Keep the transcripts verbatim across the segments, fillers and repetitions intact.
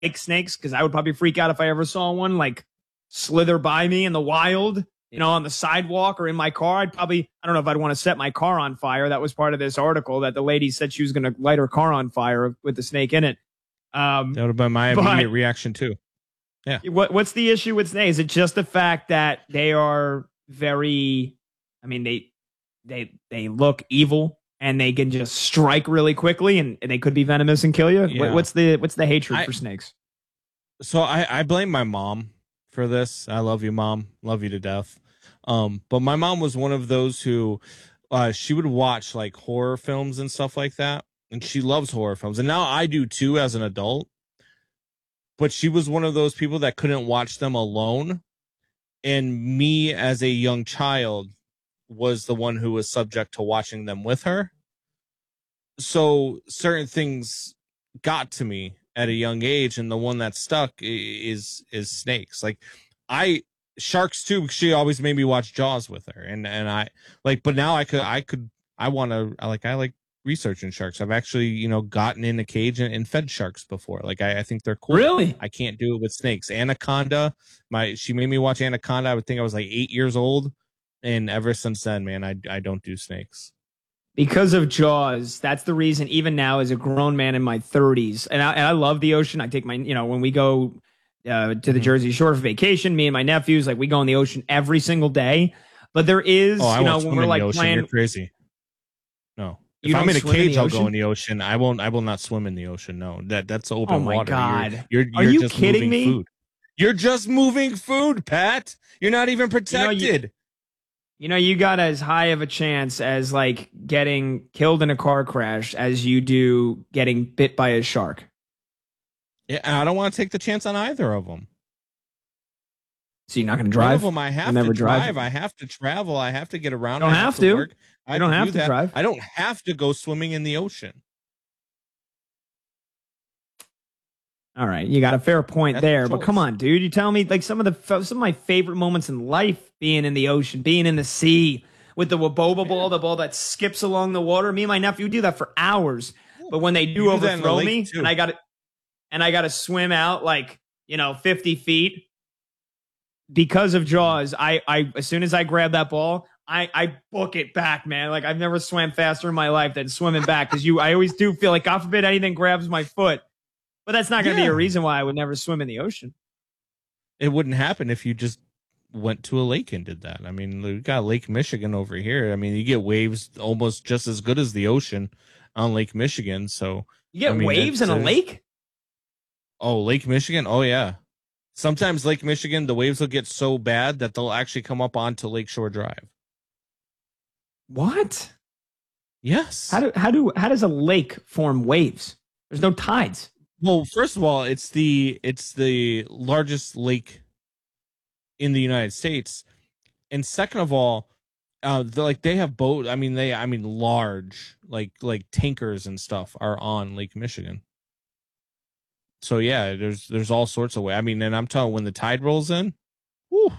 like snakes because I would probably freak out if I ever saw one like slither by me in the wild, you know, on the sidewalk or in my car. I'd probably, I don't know if I'd want to set my car on fire. That was part of this article that the lady said she was going to light her car on fire with the snake in it. Um, that would have been my immediate reaction too. Yeah. What What's the issue with snakes? Is it just the fact that they are very, I mean, they they they look evil and they can just strike really quickly and, and they could be venomous and kill you? Yeah. What, what's the what's the hatred I, for snakes? So I, I blame my mom for this. I love you, Mom. Love you to death. Um, but my mom was one of those who uh, she would watch like horror films and stuff like that. And she loves horror films. And now I do too as an adult. But she was one of those people that couldn't watch them alone. And me as a young child was the one who was subject to watching them with her. So certain things got to me at a young age. And the one that stuck is, is snakes. Like I, sharks too, because she always made me watch Jaws with her. And, and I like, but now I could, I could, I want to, like, I like researching sharks. I've actually, you know, gotten in a cage and, and fed sharks before. Like I, I think they're cool. Really? I can't do it with snakes. Anaconda, my she made me watch Anaconda. I would think I was like eight years old, and ever since then, man, I I don't do snakes because of Jaws. That's the reason. Even now, as a grown man in my thirties, and I, and I love the ocean. I take my, you know, when we go uh, to the mm-hmm. Jersey Shore for vacation, me and my nephews, like we go in the ocean every single day. But there is, oh, you know, when we're like playing, you're crazy. No. If you I'm in a cage, I'll go in the ocean. I won't. I will not swim in the ocean. No, that that's open oh my water. God. You're, you're, Are you're you just kidding me? Food. You're just moving food, Pat. You're not even protected. You know, you, you know, you got as high of a chance as like getting killed in a car crash as you do getting bit by a shark. Yeah, and I don't want to take the chance on either of them. So you're not going to drive? One of them I have never to drive. drive. I have to travel. I have to get around. Don't I have, have to. to work. I don't have do to that. drive. I don't have to go swimming in the ocean. All right, you got a fair point That's there, the but come on, dude. You tell me like some of the some of my favorite moments in life being in the ocean, being in the sea with the Waboba ball, the ball that skips along the water. Me and my nephew do that for hours. But when they do, do overthrow me, too. and I got to and I got to swim out like you know fifty feet because of Jaws. I I as soon as I grab that ball, I I book it back, man. Like I've never swam faster in my life than swimming back because you. I always do feel like God forbid anything grabs my foot. But that's not going to yeah. be a reason why I would never swim in the ocean. It wouldn't happen if you just went to a lake and did that. I mean, we got Lake Michigan over here. I mean, you get waves almost just as good as the ocean on Lake Michigan. So you get I mean, waves in a lake? Oh, Lake Michigan? Oh, yeah. Sometimes Lake Michigan, the waves will get so bad that they'll actually come up onto Lakeshore Drive. What? Yes. How do how do how does a lake form waves? There's no tides. Well, first of all, it's the it's the largest lake in the United States, and second of all, uh, like they have boat. I mean, they I mean large like like tankers and stuff are on Lake Michigan. So yeah, there's there's all sorts of way. I mean, and I'm telling you, when the tide rolls in, whew.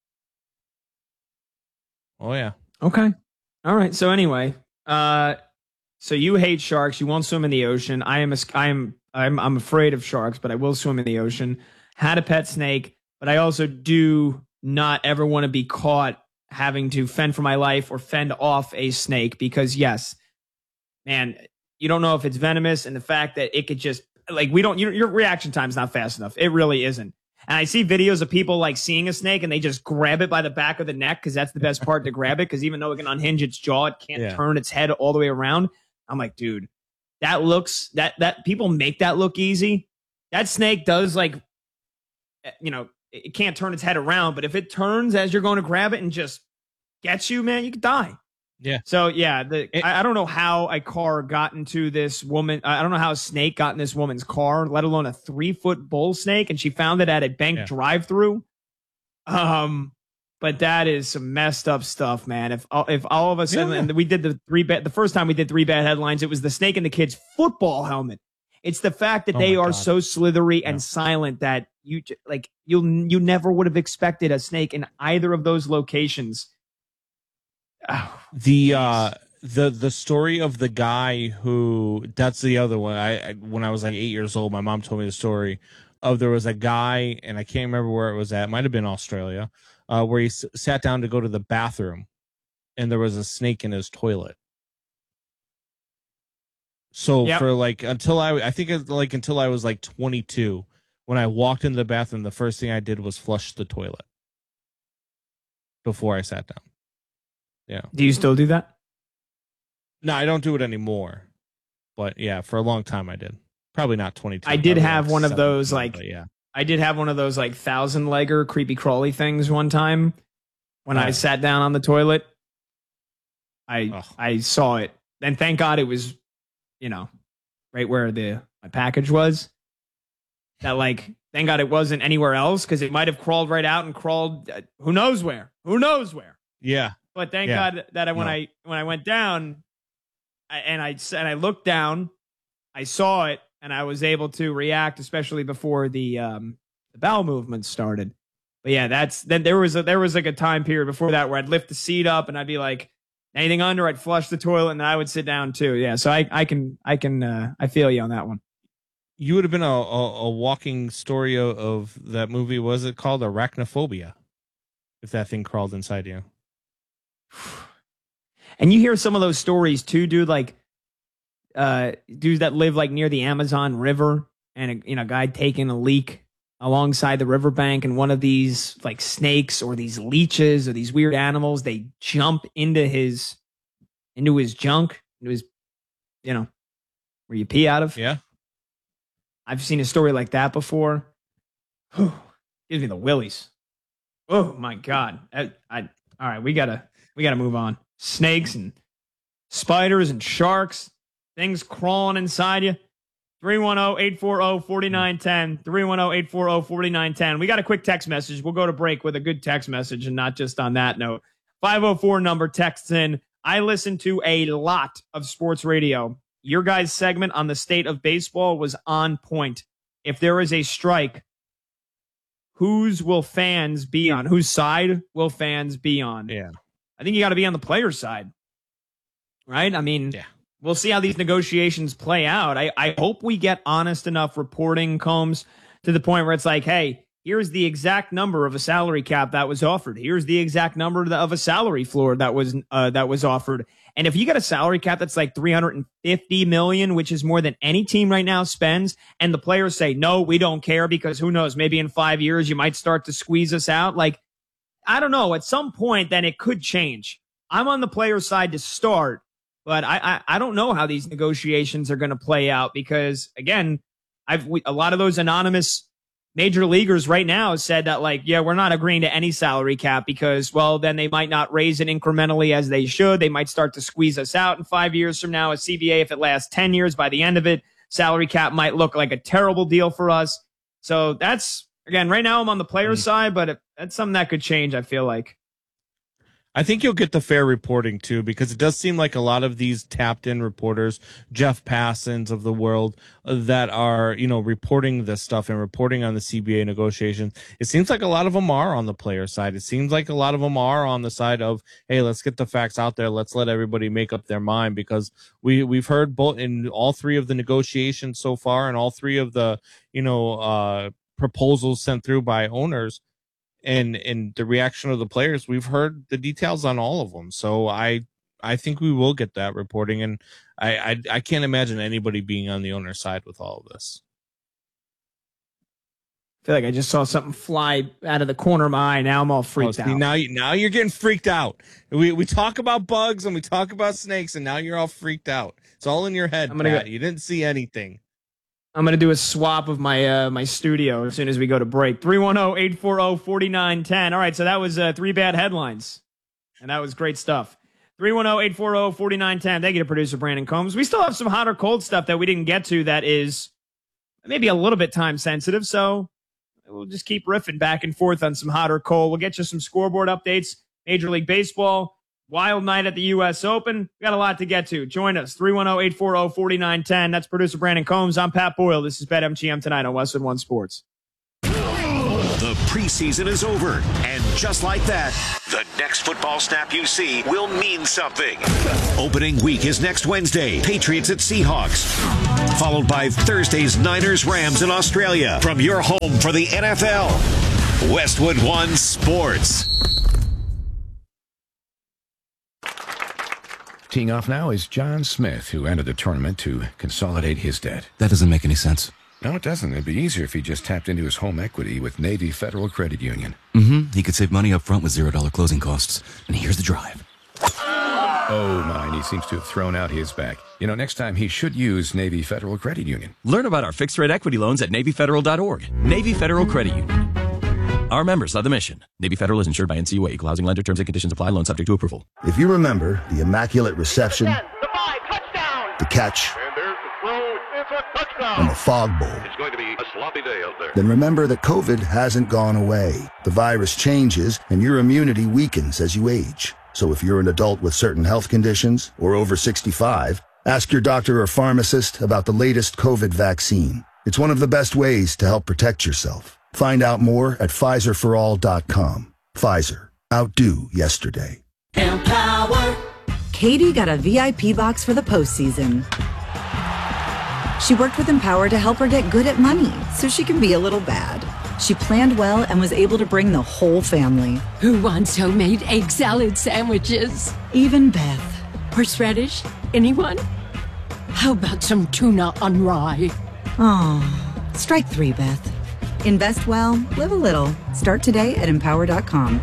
Oh yeah. Okay. All right. So anyway, uh, so you hate sharks. You won't swim in the ocean. I am a, I am. I'm I'm afraid of sharks, but I will swim in the ocean. Had a pet snake, but I also do not ever want to be caught having to fend for my life or fend off a snake because yes, man, you don't know if it's venomous and the fact that it could just like we don't your, your reaction time's not fast enough. It really isn't. And I see videos of people like seeing a snake and they just grab it by the back of the neck because that's the best part to grab it because even though it can unhinge its jaw, it can't yeah. turn its head all the way around. I'm like, dude. That looks that that people make that look easy. That snake does like, you know, it can't turn its head around, but if it turns as you're going to grab it and just gets you, man, you could die. Yeah. So yeah, the it, I, I don't know how a car got into this woman. I don't know how a snake got in this woman's car, let alone a three foot bull snake, and she found it at a bank yeah. drive-through. Um. But that is some messed up stuff, man. If if all of a sudden, yeah. and we did the three bad, the first time we did three bad headlines, it was the snake in the kid's football helmet. It's the fact that oh they are God. so slithery yeah. and silent that you like you'll you never would have expected a snake in either of those locations. Oh, the uh, the the story of the guy who that's the other one. I, I when I was like eight years old, my mom told me the story of there was a guy, and I can't remember where it was at. It might have been Australia, uh, where he s- sat down to go to the bathroom, and there was a snake in his toilet. So Yep. for like until I, I think it, like until I was like twenty-two, when I walked into the bathroom, the first thing I did was flush the toilet before I sat down. Yeah. Do you still do that? No, I don't do it anymore. But yeah, for a long time I did. Probably not twenty-two. I did probably have like one of those seventeen, like but yeah. I did have one of those like thousand legger creepy crawly things one time when Oh. I sat down on the toilet. I Ugh. I saw it, and thank God it was, you know, right where the my package was. That like, thank God it wasn't anywhere else, because it might have crawled right out and crawled uh, who knows where, who knows where. Yeah. But thank Yeah. God that I, when No. I when I went down, I, and I and I looked down, I saw it, and I was able to react, especially before the um, the bowel movement started. But yeah, that's then there was a, there was like a time period before that where I'd lift the seat up and I'd be like, anything under, I'd flush the toilet, and then I would sit down too. Yeah, so I I can I can uh, I feel you on that one. You would have been a, a, a walking story of, of that movie. Was it called Arachnophobia? If that thing crawled inside you. And you hear some of those stories too, dude. Like, uh, dudes that live like near the Amazon River, and a, you know, guy taking a leak alongside the riverbank, and one of these like snakes or these leeches or these weird animals, they jump into his into his junk, into his, you know, where you pee out of. Yeah. I've seen a story like that before. Whew, gives me the willies. Oh my God. I, I all right, we gotta we gotta move on. Snakes and spiders and sharks, things crawling inside you. three one zero, eight four zero, four nine one zero. three one zero, eight four zero, four nine one zero. We got a quick text message. We'll go to break with a good text message and not just on that note. five oh four number texts in. I listen to a lot of sports radio. Your guys' segment on the state of baseball was on point. If there is a strike, whose will fans be on? Whose side will fans be on? Yeah. I think you got to be on the player's side, right? I mean, Yeah. we'll see how these negotiations play out. I, I hope we get honest enough reporting, Combs, to the point where it's like, hey, here's the exact number of a salary cap that was offered. Here's the exact number of a salary floor that was uh, that was offered. And if you got a salary cap that's like three hundred fifty million, which is more than any team right now spends, and the players say, no, we don't care because who knows, maybe in five years you might start to squeeze us out. Like, I don't know. At some point, then it could change. I'm on the player's side to start, but I I, I don't know how these negotiations are going to play out because, again, I've we, a lot of those anonymous major leaguers right now said that, like, yeah, we're not agreeing to any salary cap because, well, then they might not raise it incrementally as they should. They might start to squeeze us out in five years from now. A C B A, if it lasts ten years, by the end of it, salary cap might look like a terrible deal for us. So that's, again, right now I'm on the player's mm. side, but it, that's something that could change, I feel like. I think you'll get the fair reporting too, because it does seem like a lot of these tapped in reporters, Jeff Passons of the world, uh, that are, you know, reporting this stuff and reporting on the C B A negotiations. It seems like a lot of them are on the player side. It seems like a lot of them are on the side of, hey, let's get the facts out there. Let's let everybody make up their mind, because we, we've heard both in all three of the negotiations so far and all three of the, you know, uh, proposals sent through by owners. And and the reaction of the players, we've heard the details on all of them. So I I think we will get that reporting, and I I, I can't imagine anybody being on the owner's side with all of this. I feel like I just saw something fly out of the corner of my eye. Now I'm all freaked oh, see, out. Now you now you're getting freaked out. We we talk about bugs and we talk about snakes, and now you're all freaked out. It's all in your head, I'm gonna Pat. go- You didn't see anything. I'm going to do a swap of my uh, my studio as soon as we go to break. three one zero, eight four zero, four nine one zero. All right, so that was uh, three bad headlines, and that was great stuff. three one zero, eight four zero, four nine one zero. Thank you to producer Brandon Combs. We still have some hot or cold stuff that we didn't get to that is maybe a little bit time sensitive, so we'll just keep riffing back and forth on some hot or cold. We'll get you some scoreboard updates, Major League Baseball, wild night at the U S Open. We got a lot to get to. Join us, three one zero, eight four zero, four nine one zero. That's producer Brandon Combs. I'm Pat Boyle. This is BetMGM tonight on Westwood One Sports. The preseason is over, and just like that, the next football snap you see will mean something. Opening week is next Wednesday, Patriots at Seahawks, followed by Thursday's Niners-Rams in Australia. From your home for the N F L, Westwood One Sports. Teeing off now is John Smith, who entered the tournament to consolidate his debt. That doesn't make any sense. No, it doesn't. It'd be easier if he just tapped into his home equity with Navy Federal Credit Union. Mm-hmm. He could save money up front with zero dollar closing costs. And here's the drive. Oh, my. He seems to have thrown out his back. You know, next time he should use Navy Federal Credit Union. Learn about our fixed-rate equity loans at Navy Federal dot org. Navy Federal Credit Union. Our members love the mission. Navy Federal is insured by N C U A. Equal housing lender. Terms and conditions apply. Loan subject to approval. If you remember the immaculate reception, ten, the, five, touchdown. the catch, and there's the throw. It's a touchdown. and the fog bowl, It's going to be a sloppy day out there. then remember that COVID hasn't gone away. The virus changes, and your immunity weakens as you age. So if you're an adult with certain health conditions or over sixty-five, ask your doctor or pharmacist about the latest COVID vaccine. It's one of the best ways to help protect yourself. Find out more at Pfizer for all dot com. Pfizer. Outdo yesterday. Empower. Katie got a V I P box for the postseason. She worked with Empower to help her get good at money so she can be a little bad. She planned well and was able to bring the whole family. Who wants homemade egg salad sandwiches? Even Beth. Horseradish? Anyone? How about some tuna on rye? Oh, strike three, Beth. Invest well, live a little. Start today at empower dot com.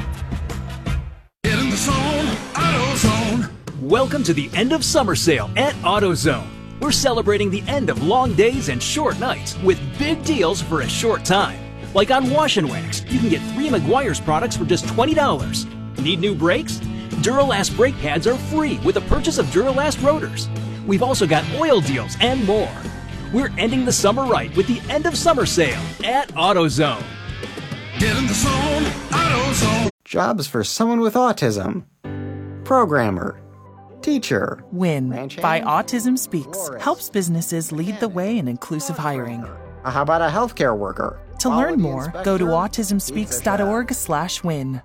Get in the zone, AutoZone. Welcome to the end of summer sale at AutoZone. We're celebrating the end of long days and short nights with big deals for a short time. Like on Wash and Wax, you can get three Meguiar's products for just twenty dollars. Need new brakes? Duralast brake pads are free with the purchase of Duralast rotors. We've also got oil deals and more. We're ending the summer right with the end of summer sale at AutoZone. Get in the zone, AutoZone. Jobs for someone with autism. Programmer. Teacher. WIN by Autism Speaks helps businesses lead the way in inclusive hiring. How about a healthcare worker? To learn more, go to autism speaks dot org slash win.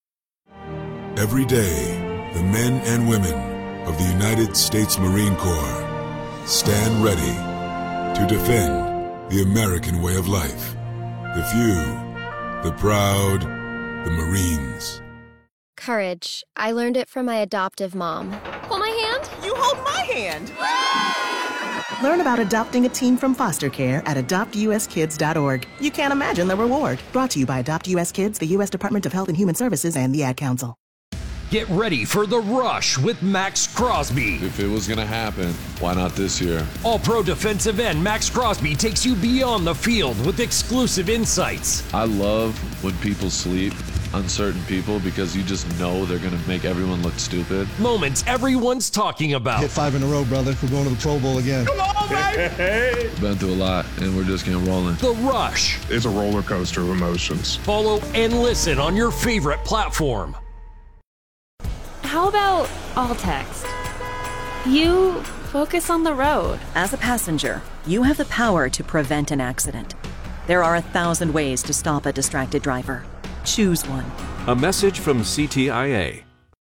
Every day, the men and women of the United States Marine Corps stand ready to defend the American way of life. The few, the proud, the Marines. Courage. I learned it from my adoptive mom. Hold my hand. You hold my hand. Learn about adopting a teen from foster care at adopt u s kids dot org. You can't imagine the reward. Brought to you by Adopt U S Kids, the U S Department of Health and Human Services, and the Ad Council. Get ready for The Rush with Max Crosby. If it was going to happen, why not this year? All-pro defensive end Max Crosby takes you beyond the field with exclusive insights. I love when people sleep on certain people because you just know they're going to make everyone look stupid. Moments everyone's talking about. Hit five in a row, brother. We're going to the Pro Bowl again. Come on, baby! Been through a lot, and we're just getting rolling. The Rush. It's a roller coaster of emotions. Follow and listen on your favorite platform. How about all text? You focus on the road. As a passenger, you have the power to prevent an accident. There are a thousand ways to stop a distracted driver. Choose one. A message from C T I A.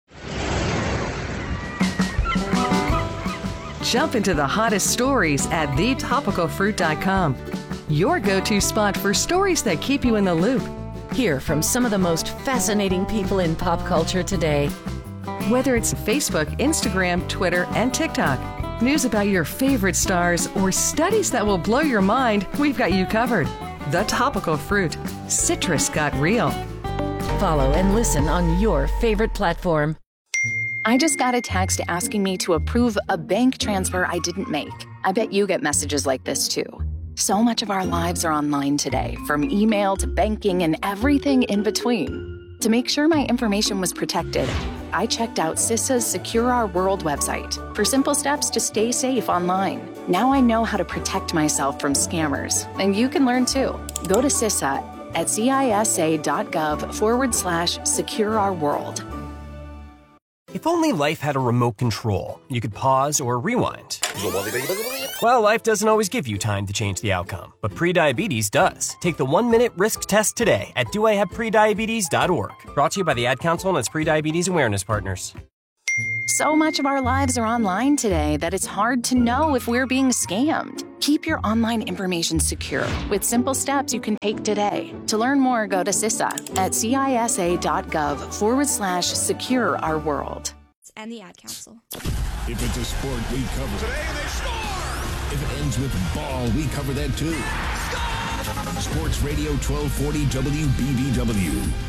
Jump into the hottest stories at the topical fruit dot com. Your go-to spot for stories that keep you in the loop. Hear from some of the most fascinating people in pop culture today. Whether it's Facebook, Instagram, Twitter, and TikTok, news about your favorite stars, or studies that will blow your mind, we've got you covered. The Topical Fruit. Citrus got real. Follow and listen on your favorite platform. I just got a text asking me to approve a bank transfer I didn't make. I bet you get messages like this too. So much of our lives are online today, from email to banking and everything in between. To make sure my information was protected, I checked out CISA's Secure Our World website for simple steps to stay safe online. Now I know how to protect myself from scammers, and you can learn too. Go to CISA at cisa.gov forward slash secure our world. If only life had a remote control, you could pause or rewind, Well, life doesn't always give you time to change the outcome, but prediabetes does. Take the one-minute risk test today at do I have prediabetes dot org. Brought to you by the Ad Council and its prediabetes awareness partners. So much of our lives are online today that it's hard to know if we're being scammed. Keep your online information secure with simple steps you can take today. To learn more, go to C I S A at cisa.gov forward slash secure our world. And the Ad Council. If it's a sport, we cover it. Today they score! If it ends with ball, we cover that too. Score! Sports Radio twelve forty W B B W.